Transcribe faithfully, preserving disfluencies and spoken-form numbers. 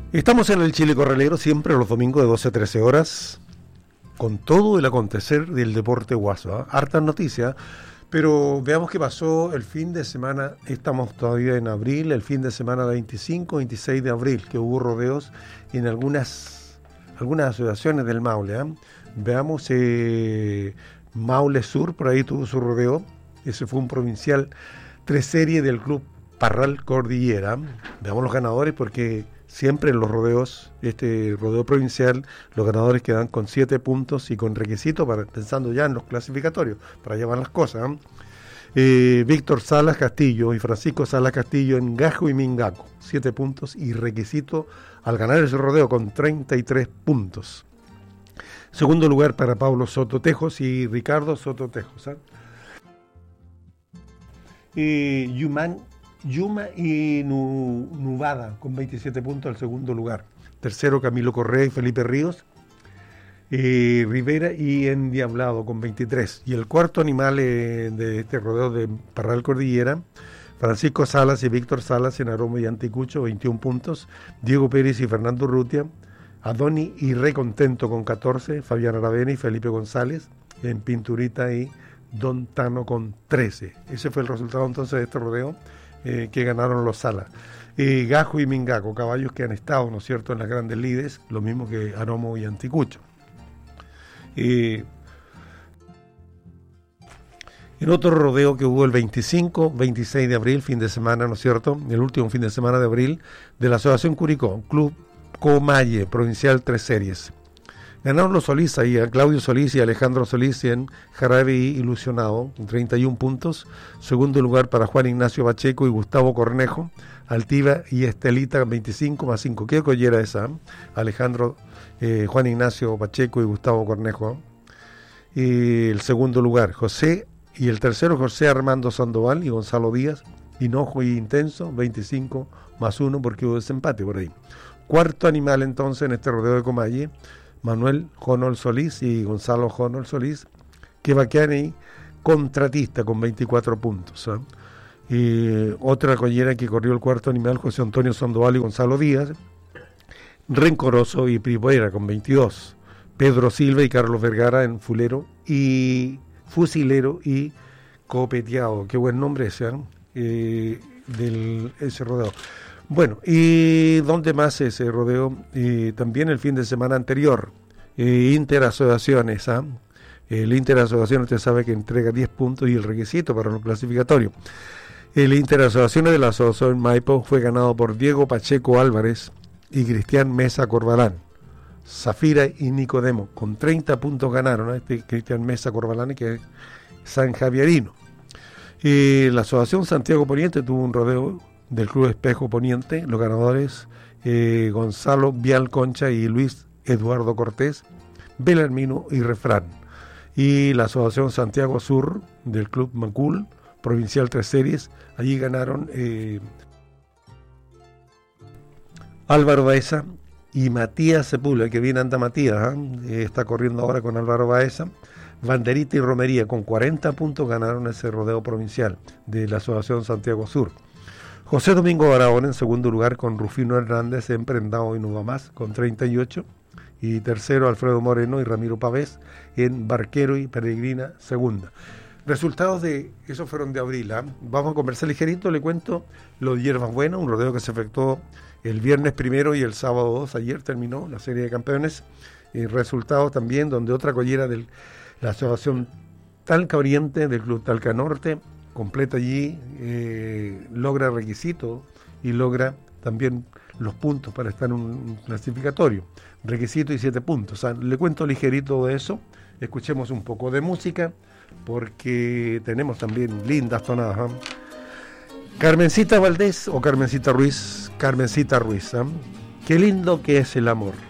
Estamos en el Chile Corralero siempre los domingos de doce a trece horas con todo el acontecer del deporte guaso, ¿eh? Hartas noticias, pero veamos qué pasó el fin de semana. Estamos todavía en abril, el fin de semana veinticinco, veintiséis de abril, que hubo rodeos en algunas algunas asociaciones del Maule, ¿eh? Veamos, eh, Maule Sur, por ahí tuvo su rodeo. Ese fue un provincial tres serie del Club Parral Cordillera. Veamos los ganadores, porque siempre en los rodeos, este rodeo provincial, los ganadores quedan con siete puntos y con requisito, para, pensando ya en los clasificatorios, para llevar las cosas. ¿eh? Eh, Víctor Salas Castillo y Francisco Salas Castillo en Gajo y Mingaco, siete puntos y requisito al ganar ese rodeo con treinta y tres puntos. Segundo lugar para Pablo Soto Tejos y Ricardo Soto Tejos. ¿eh? Eh, Yuman Yuma y Nu, Nubada con veintisiete puntos al segundo lugar. Tercero Camilo Correa y Felipe Ríos, eh, Rivera y Endiablado con veintitrés. Y el cuarto animal eh, de este rodeo de Parral Cordillera, Francisco Salas y Víctor Salas en Aroma y Anticucho, veintiún puntos. Diego Pérez y Fernando Rutia, Adoni y Recontento con catorce. Fabián Aravena y Felipe González en Pinturita y Don Tano con trece. Ese fue el resultado entonces de este rodeo. Eh, que ganaron los Salas. Eh, Gajo y Mingaco, caballos que han estado, ¿no es cierto?, en las grandes lides, lo mismo que Aromo y Anticucho. Eh, en otro rodeo que hubo el veinticinco, veintiséis de abril, fin de semana, ¿no es cierto?, el último fin de semana de abril, de la Asociación Curicó, Club Comalle, provincial tres series. Ganaron los Solís ahí, a Claudio Solís y Alejandro Solís en Jarabe y Ilusionado, con treinta y un puntos. Segundo lugar para Juan Ignacio Pacheco y Gustavo Cornejo, Altiva y Estelita, veinticinco más cinco. ¿Qué collera esa? Alejandro, eh, Juan Ignacio Pacheco y Gustavo Cornejo. Y el segundo lugar, José, y el tercero, José Armando Sandoval y Gonzalo Díaz, Hinojo y Intenso, veinticinco más uno, porque hubo desempate por ahí. Cuarto animal entonces en este rodeo de Comalle, Manuel Jonol Solís y Gonzalo Jonol Solís, que vaquean ahí, contratista con veinticuatro puntos. ¿eh? Y otra collera que corrió el cuarto animal, José Antonio Sandoval y Gonzalo Díaz, Rencoroso y Primavera con veintidós. Pedro Silva y Carlos Vergara en Fulero y Fusilero y Copeteado. Qué buen nombre ese, ¿eh? Eh, del ese rodeo. Bueno, y ¿dónde más ese rodeo? Eh, también el fin de semana anterior, eh, Interasociaciones. ¿eh? El Interasociaciones, usted sabe que entrega diez puntos y el requisito para los clasificatorios. El Interasociaciones de la Asociación Maipo fue ganado por Diego Pacheco Álvarez y Cristian Mesa Corbalán. Zafira y Nicodemo, con treinta puntos ganaron, ¿eh? Este Cristian Mesa Corbalán, que es San Javierino. Y la Asociación Santiago Poniente tuvo un rodeo del Club Espejo Poniente, los ganadores eh, Gonzalo Vial Concha y Luis Eduardo Cortés, Belarmino y Refrán. Y la Asociación Santiago Sur del Club Macul, provincial tres series, allí ganaron eh, Álvaro Baeza y Matías Sepúlveda, que bien anda Matías, ¿eh? está corriendo ahora con Álvaro Baeza. Banderita y Romería con cuarenta puntos ganaron ese rodeo provincial de la Asociación Santiago Sur. José Domingo Barahona en segundo lugar con Rufino Hernández en Prendado y Nuba Más con treinta y ocho. Y tercero Alfredo Moreno y Ramiro Pavés en Barquero y Peregrina segunda. Resultados de, esos fueron de abril. ¿eh? Vamos a conversar ligerito, le cuento lo de Hierbas Buenas, un rodeo que se efectuó el viernes primero y el sábado dos. Ayer terminó la serie de campeones. Y resultados también donde otra collera de la Asociación Talca Oriente del Club Talca Norte completa allí, eh, logra requisito y logra también los puntos para estar en un clasificatorio. Requisito y siete puntos. O sea, le cuento ligerito de eso. Escuchemos un poco de música, porque tenemos también lindas tonadas. ¿eh? Carmencita Valdés o Carmencita Ruiz, Carmencita Ruiz. ¿eh? Qué lindo que es el amor.